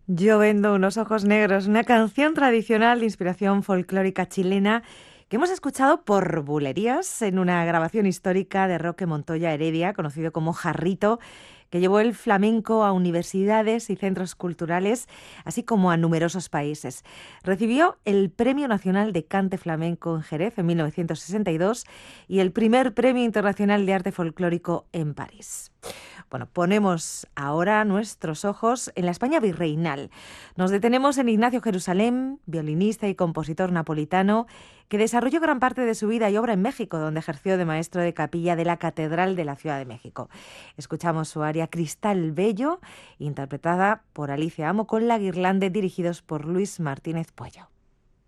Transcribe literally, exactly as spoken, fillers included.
Yo vendo unos ojos negros, una canción tradicional de inspiración folclórica chilena que hemos escuchado por bulerías en una grabación histórica de Roque Montoya Heredia, conocido como Jarrito, que llevó el flamenco a universidades y centros culturales, así como a numerosos países. Recibió el Premio Nacional de Cante Flamenco en Jerez en mil novecientos sesenta y dos y el primer Premio Internacional de Arte Folclórico en París. Bueno, ponemos ahora nuestros ojos en la España virreinal. Nos detenemos en Ignacio Jerusalén, violinista y compositor napolitano, que desarrolló gran parte de su vida y obra en México, donde ejerció de maestro de capilla de la Catedral de la Ciudad de México. Escuchamos su aria Cristal Bello, interpretada por Alicia Amo con la Guirlande, dirigidos por Luis Martínez Puello.